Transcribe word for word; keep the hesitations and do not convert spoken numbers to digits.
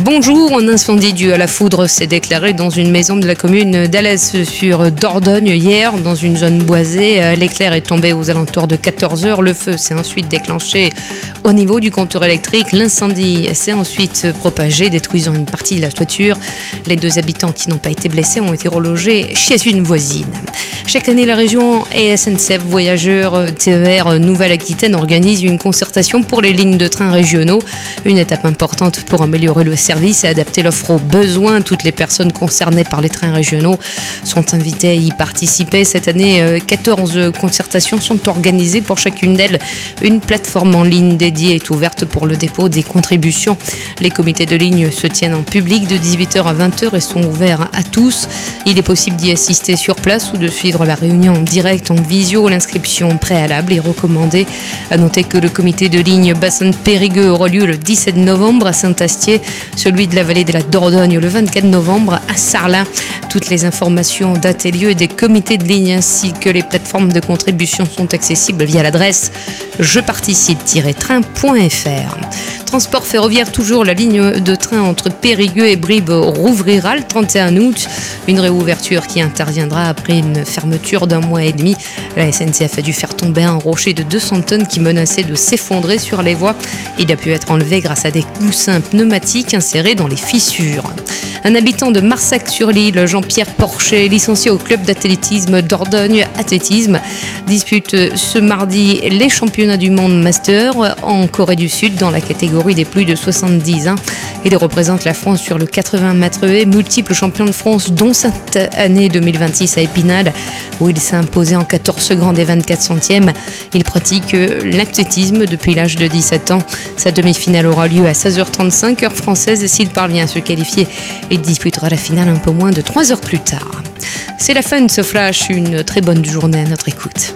Bonjour, un incendie dû à la foudre s'est déclaré dans une maison de la commune d'Alès sur Dordogne hier, dans une zone boisée. L'éclair est tombé aux alentours de quatorze heures. Le feu s'est ensuite déclenché au niveau du compteur électrique. L'incendie s'est ensuite propagé, détruisant une partie de la toiture. Les deux habitants qui n'ont pas été blessés ont été relogés chez une voisine. Chaque année, la région et S N C F Voyageurs T E R Nouvelle-Aquitaine organisent une concertation pour les lignes de train régionaux. Une étape importante pour améliorer le service et adapter l'offre aux besoins. Toutes les personnes concernées par les trains régionaux sont invitées à y participer. Cette année, quatorze concertations sont organisées. Pour chacune d'elles, une plateforme en ligne dédiée est ouverte pour le dépôt des contributions. Les comités de ligne se tiennent en public de dix-huit heures à vingt heures et sont ouverts à tous. Il est possible d'y assister sur place ou de suivre la réunion en direct en visio. L'inscription préalable est recommandée. À noter que le comité de ligne bassin de Périgueux aura lieu le dix-sept novembre à Saint-Astier, celui de la vallée de la Dordogne le vingt-quatre novembre à Sarlat. Toutes les informations, dates et lieux des comités de ligne ainsi que les plateformes de contribution sont accessibles via l'adresse je participe tiret train point f r. Transport ferroviaire, toujours la ligne de train entre Périgueux et Brive rouvrira le trente et un août. Une réouverture qui interviendra après une fermeture d'un mois et demi. La S N C F a dû faire tomber un rocher de deux cents tonnes qui menaçait de s'effondrer sur les voies. Il a pu être enlevé grâce à des coussins pneumatiques insérés dans les fissures. Un habitant de Marsac-sur-l'Île, Jean-Pierre Porcher, licencié au club d'athlétisme Dordogne Athlétisme, dispute ce mardi les championnats du monde master en Corée du Sud dans la catégorie des plus de soixante-dix ans. Il représente la France sur le quatre-vingts mètres haies, multiple champion de France, dont cette année deux mille vingt-six à Épinal, où il s'est imposé en quatorze secondes et vingt-quatre centièmes. Il pratique l'athlétisme depuis l'âge de dix-sept ans. Sa demi-finale aura lieu à seize heures trente-cinq, heure française, et s'il parvient à se qualifier, il disputera la finale un peu moins de trois heures plus tard. C'est la fin de ce flash, une très bonne journée à notre écoute.